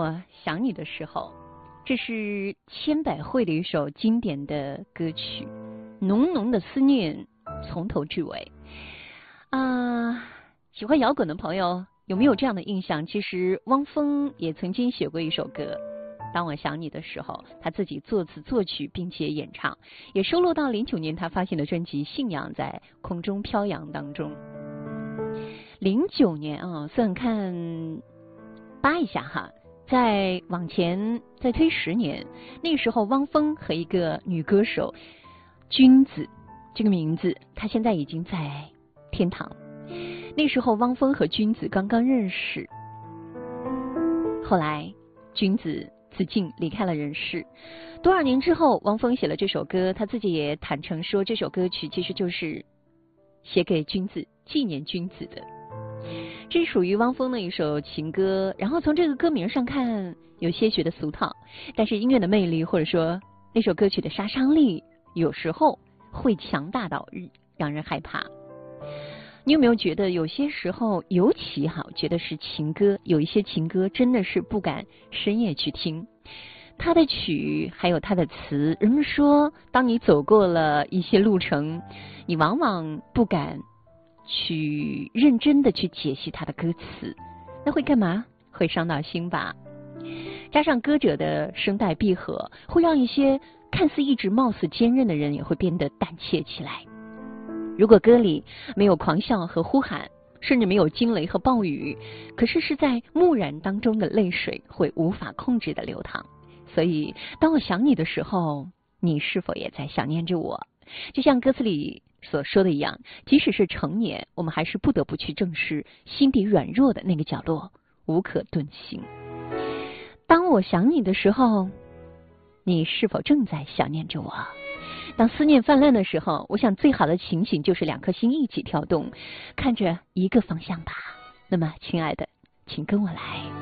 我想你的时候，这是千百惠的一首经典的歌曲，浓浓的思念从头至尾。喜欢摇滚的朋友有没有这样的印象？其实汪峰也曾经写过一首歌，当我想你的时候，他自己作词作曲并且演唱，也收录到09年他发行的专辑《信仰在空中飘扬》当中。09年算看扒一下哈，再往前再推10年，那时候汪峰和一个女歌手君子，这个名字她现在已经在天堂。那时候汪峰和君子刚刚认识，后来君子自尽离开了人世。多少年之后，汪峰写了这首歌，他自己也坦诚说，这首歌曲其实就是写给君子，纪念君子的。这是属于汪峰的一首情歌，然后从这个歌名上看有些许的俗套，但是音乐的魅力或者说那首歌曲的杀伤力有时候会强大到让人害怕。你有没有觉得有些时候，尤其觉得是情歌，有一些情歌真的是不敢深夜去听，它的曲还有它的词，人们说当你走过了一些路程，你往往不敢去认真的去解析它的歌词，那会干嘛？会伤到心吧。加上歌者的声带闭合，会让一些看似一直貌似坚韧的人也会变得胆怯起来。如果歌里没有狂笑和呼喊，甚至没有惊雷和暴雨，可是在木然当中的泪水会无法控制的流淌。所以当我想你的时候，你是否也在想念着我？就像歌词里所说的一样，即使是成年，我们还是不得不去正视心底软弱的那个角落，无可遁形。当我想你的时候，你是否正在想念着我？当思念泛滥的时候，我想最好的情形就是两颗心一起跳动，看着一个方向吧。那么亲爱的，请跟我来。